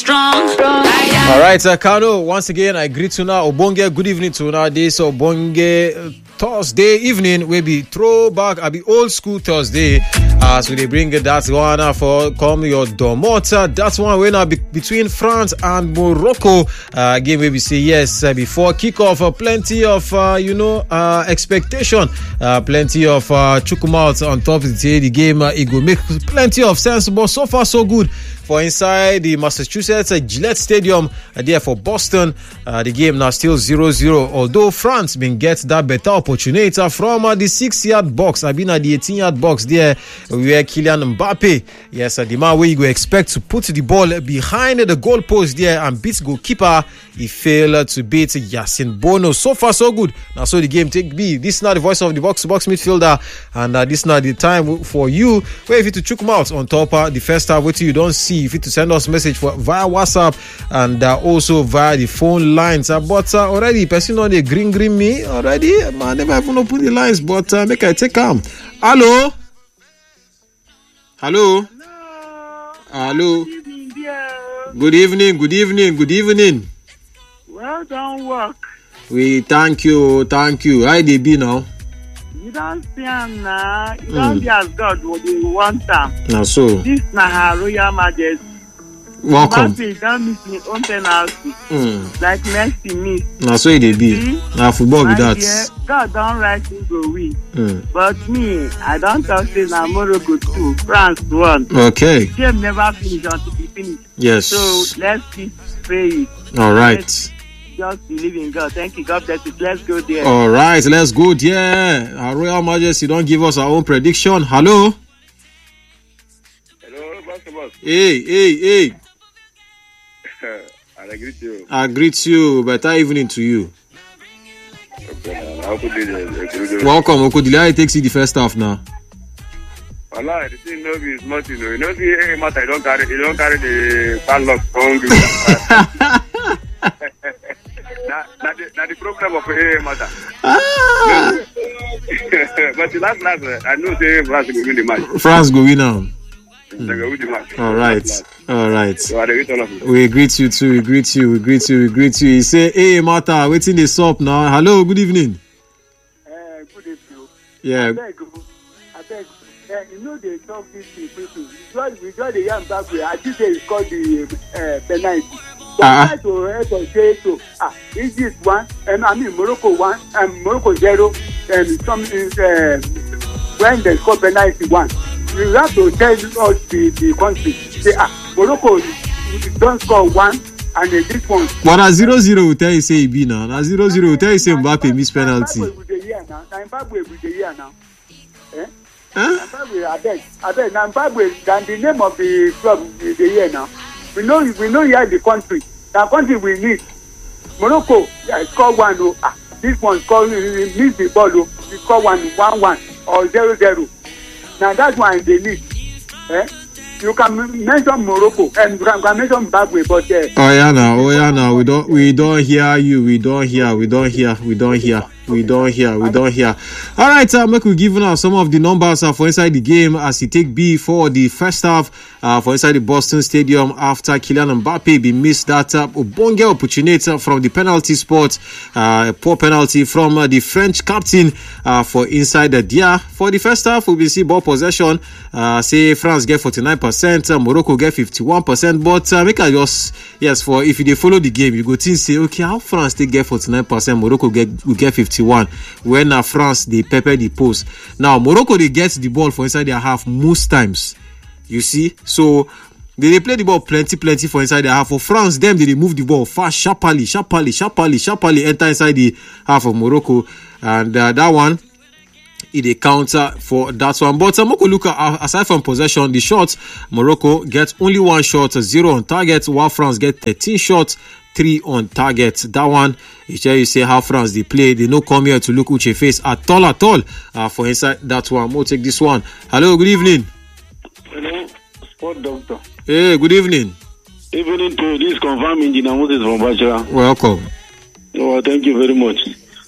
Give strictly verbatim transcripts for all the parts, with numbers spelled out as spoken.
Strong. All right, uh, Kano, once again, I greet you now. Obonge, good evening to you now. This Obonge uh, Thursday evening will be throwback, I'll be old school Thursday. As we bring that one for come your Domota. That's one way now be, between France and Morocco. Uh, again, we say yes uh, before kickoff. Uh, plenty of, uh, you know, uh, expectation. Uh, plenty of uh, chukumouts on top of the, the game. Uh, it will make plenty of sense, but so far so good. For inside the Massachusetts uh, Gillette Stadium uh, there for Boston, uh, the game now still zero zero. Although France been get that better opportunity from uh, the six-yard box. I've been at the eighteen-yard box there where Kylian Mbappe, yes, uh, the man where you go expect to put the ball behind the goalpost there and beat goalkeeper. He failed to beat Yassine Bono. So far so good. Now so the game take B. This is not the voice of the box-to-box midfielder, and uh, this is not the time for you where if you to choke him out on top uh, the first half. What you don't see. If you to send us message for, via WhatsApp and uh, also via the phone lines. Uh, but uh, already, person on the green green me already. Man, never even open the lines. But uh, make I take them. Hello. Hello. Hello. Good evening, dear. Good evening. Good evening. Good evening. Well done, work. We thank you. Thank you. How they be now? You don't see him now. You don't be as God what you want them. Now so. This na her Royal Majesty. Welcome. Mbappe don't miss me own penalty. Mm. Like Messi miss. Now so it they be. Now football with that. Dear, God don't write him go win. Mm. But me, I don't talk say na Morocco two, France one. Okay. Game never finish until we finish. Yes. So let's keep praying. All right. Let's just believe in God. Thank you. God bless you. Let's go there. All right, let's go there. Our Royal Majesty don't give us our own prediction. Hello. Hello, boss, boss. Hey, hey, hey. I greet you. I greet you. Better evening to you. Okay, how could you? Welcome, Okodile. How it takes you the first half now? Allah, the thing no be smart, you know. You know, the hey, matter. You don't carry. You don't carry the padlock on. Now, now, the, now the problem of hey, matter. Ah. But the last last, I know say France will win the match. France go win now. They go win the match. All right, all right. So I greet all of you. We greet you too. We greet you. We greet you. We greet you. He say, "Hey, Martha, waiting this up now. Hello, good evening." Uh, good evening. Yeah. I beg, I beg. Uh, you know they talk this thing quickly. We just we just the young back way. I think they call the uh, penalty. So Uh-huh. try to help us say so. Ah, Egypt one, and I mean Morocco one, and Morocco zero, and some is uh, when they score penalty one. You have to tell us the, the country. Say ah, Morocco don't score one, and uh, this one. But na zero zero will tell you say he be now. Na zero zero will tell you say Mbappe miss penalty. Zimbabwe with the year now. Zimbabwe with the year now. Eh? Huh? Zimbabwe, I beg, I beg. Zimbabwe, than the name of the club with the year now. We know, we know here the country. The country we need. Morocco, yeah, score one. Oh, ah, this one score, miss the ball. Oh, we score one, one, one, or zero, zero. Now that's why they need. Eh? You can mention Morocco and you can mention Zimbabwe, but uh, Oh yeah, now, oh yeah, now. We don't, we don't hear you. We don't hear. We don't hear. We don't hear. We don't hear. We don't hear. All right, uh, make we give now some of the numbers uh, for inside the game as he take B for the first half uh, for inside the Boston Stadium after Kylian Mbappe be missed that uh, Obonge opportunity from the penalty spot. Uh, poor penalty from uh, the French captain uh, for inside the dia. For the first half, we will see ball possession. Uh, say France get forty-nine percent, uh, Morocco get fifty-one percent. But uh, make I just yes for if you follow the game, you go think say okay, how France they get forty-nine percent, Morocco get will get fifty-one. When uh, France they pepper the post. Now Morocco they get the ball for inside their half most times. You see, so they, they play the ball plenty, plenty for inside their half. For France, them they, they move the ball fast, sharply, sharply, sharply, sharply enter inside the half of Morocco, and uh, that one. It a counter for that one. But uh, Morocco look at, aside from possession, the shots, Morocco gets only one shot, zero on target, while France get thirteen shots, three on target. That one, is you say how France they play. They no come here to look Uche face at all, at all. Uh, for inside that one, we'll take this one. Hello, good evening. Hello, sport doctor. Hey, good evening. Evening to this confirm engineer Moses from Bachara. Welcome. Oh, thank you very much.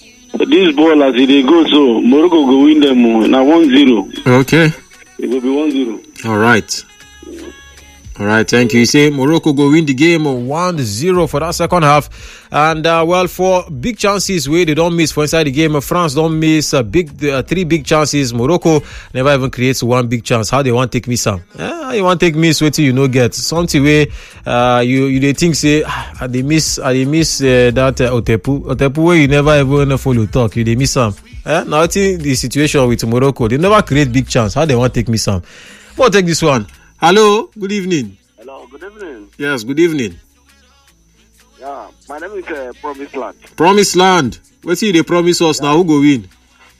This ball as they go, so Morocco go win them now one zero. Okay. It will be one zero. All right. All right, thank you. You say Morocco go win the game one zero for that second half. And, uh, well, for big chances where they don't miss for inside the game, France don't miss uh, big uh, three big chances. Morocco never even creates one big chance. How they want to take miss some? Yeah, you want to take miss wait till you no get. Something where uh, you, you they think, say, ah, they miss, uh, they miss uh, that uh, Otepu. Otepu where you never even follow talk. You they miss some. Eh? Now, I think the situation with Morocco, they never create big chance. How they want to take miss some? We'll take this one. Hello, good evening. Hello, good evening. Yes, good evening. Yeah, my name is uh, Promise Land. Promise Land. What see they promise us yeah. Now? Who go win?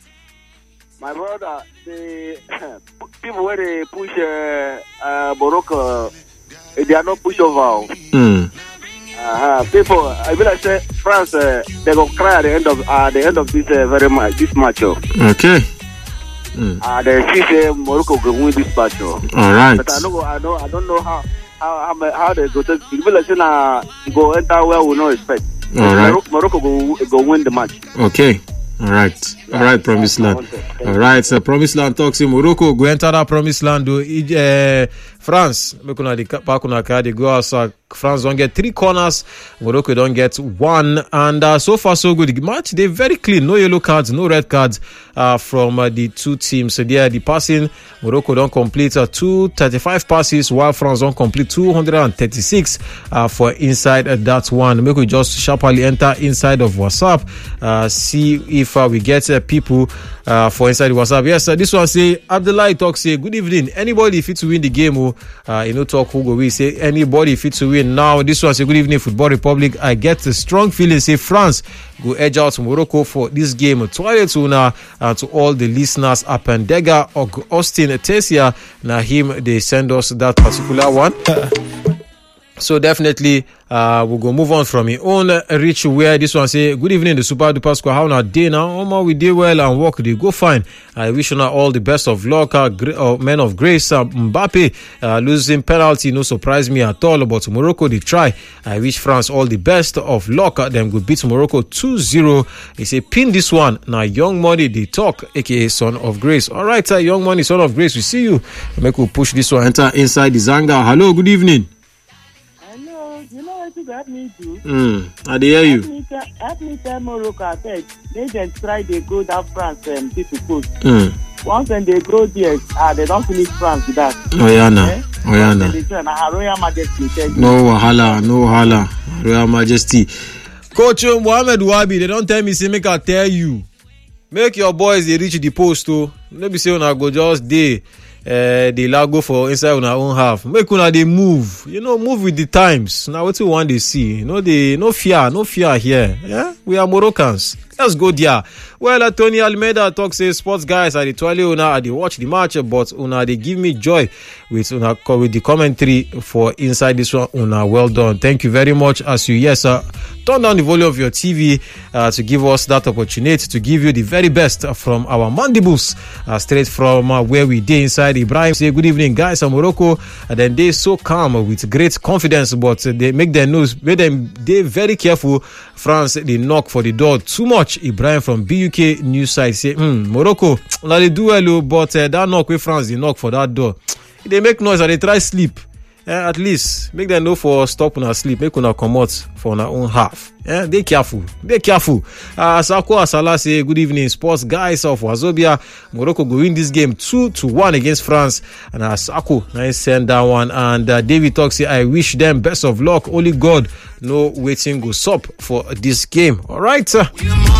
My brother, the people where they push uh, uh, Morocco, they are not pushover. Mm. Uh-huh. People, I will like say France, uh, they go cry at the end of uh, the end of this uh, very much this match. Okay. Mm. Uh, they see say Morocco will win this match. All right. But I know, I know, I don't know how how how, how they go. To, people like say na go enter where we no expect. All right. Morocco, Morocco go go win the match. Okay. All right. All right, Promised Land. All right, so Promised Land talks in Morocco. Go enter that Promised Land. Uh, France, make una the pack una card. They go outside. France don't get three corners. Morocco don't get one. And uh, so far, so good. The match, they're very clean. No yellow cards, no red cards uh, from uh, the two teams. So there, the passing, Morocco don't complete uh, two thirty-five passes, while France don't complete two hundred thirty-six uh, for inside uh, that one. Make we just sharply enter inside of WhatsApp. Uh, see if uh, we get uh, people uh, for inside WhatsApp. Yes, uh, this one say, Abdullah talk say, good evening. Anybody fit to win the game? Oh, uh, you know, talk who go we say, anybody fit to win. Now, this one say, good evening, Football Republic. I get a strong feeling, say France go edge out Morocco for this game. Twilight Una and to all the listeners, Appendega, Austin, Tessia, now him, they send us that particular one. So definitely, uh, we'll go move on from your own uh, reach where this one say, good evening, the Super Duper Squad. How now day now? Omar, we did well and work. They go fine. I wish you all the best of luck. Uh, uh, men of grace, uh, Mbappe uh, losing penalty, no surprise me at all. But Morocco, they try. I wish France all the best of luck. Uh, them go beat Morocco two zero. They say, pin this one. Now, Young Money, they talk, aka Son of Grace. All right, uh, Young Money, Son of Grace, we see you. Make we push this one. Enter inside the Zanga. Hello, good evening. You know what you got me do? Mm, I hear you. Help me, tell, help me tell Morocco, I said, they then try they go that France and people coast. Mm. Once when they go there, ah, they don't finish France with that. Oh yeah, no. Eh? Oh yeah, no. Royal Majesty. No wahala, no wahala. Royal Majesty. Coach Mohamed Wabi, they don't tell me, say, make I tell you. Make your boys, they reach the post, oh. Maybe say, una go just day. Uh, the lago for inside on our own half. Make una they move, you know, move with the times. Now what you want to see, you know, the no fear, no fear here. Yeah, we are Moroccans. Let's go there. Well, uh, Tony Almeida talks say sports guys at the toilet una they watch the match, but una they give me joy with una with the commentary for inside this one. Una well done. Thank you very much. As you yes, uh, turn down the volume of your T V uh, to give us that opportunity to give you the very best from our mandibles, uh, straight from uh, where we did inside. Ibrahim say good evening, guys. From Morocco, and then they so calm with great confidence, but uh, they make their nose, make them they very careful. France they knock for the door too much. Ibrahim from B U K news site say, hmm, Morocco, now they do well, but uh, that knock with France, they knock for that door. They make noise and they try sleep. Uh, at least make them know for stop on our sleep, make una come out for our own half. Yeah, they careful, they careful. Uh, Sako Asala say good evening, sports guys of Wazobia. Morocco go win this game two to one against France. And uh, Sako nice send that one. And uh, David talks say I wish them best of luck. Only God know waiting go sup for this game. All right. Uh.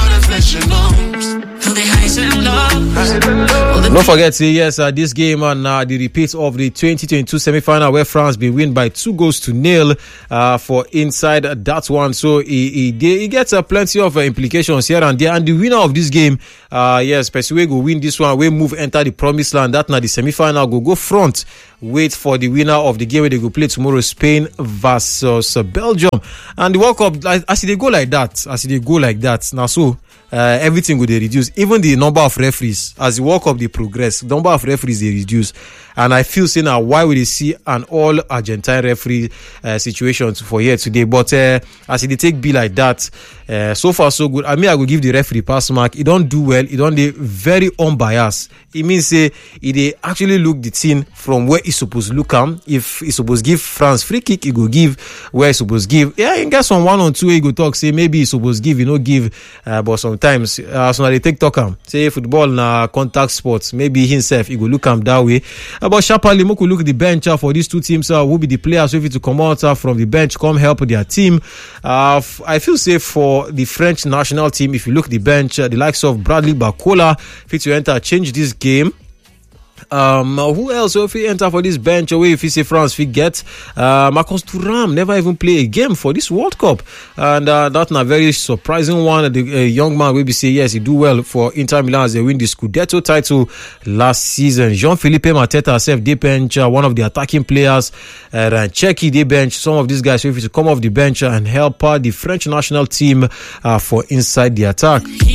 Don't forget, say yes, uh, this game and uh, the repeat of the twenty twenty-two semi-final where France be win by two goals to nil uh, for inside that one. So he, he, he gets uh, plenty of uh, implications here and there. And the winner of this game, uh, yes, Persiwe go win this one. We move enter the promised land. That now the semi-final go go front. Wait for the winner of the game where they go play tomorrow, Spain versus uh, Belgium. And the World Cup, as they go like that, as they go like that, now so uh, everything will they reduce. Even the number of referees, as the World Cup they progress, the number of referees they reduce. And I feel say now why would they see an all Argentine referee uh, situation for here today? But uh, as they take be like that, uh, so far so good. I mean, I will give the referee pass mark. He don't do well. He don't do very unbiased. It means say he they actually look the thing from where he supposed to look am. If he supposed give France free kick, he go give where he supposed give. Yeah, he get some one on two. He go talk say maybe he supposed give, you know, give. Uh, but sometimes uh, so now they take talk am say football na contact sports. Maybe himself he go look am that way. Uh, but sharply, we could look at the bench uh, for these two teams. Uh, will be the players who fit to come out uh, from the bench, come help their team. Uh, f- I feel safe for the French national team. If you look at the bench, uh, the likes of Bradley Barcola fit to enter, change this game. Um, who else if he enter for this bench away if he say France we get uh, Marcus Thuram never even play a game for this World Cup, and uh, that's a very surprising one. The uh, young man will be say yes he do well for Inter Milan as they win the Scudetto title last season. Jean-Philippe Mateta self they bench uh, one of the attacking players, uh, Rancheki they bench some of these guys so if to come off the bench and help uh, the French national team uh, for inside the attack.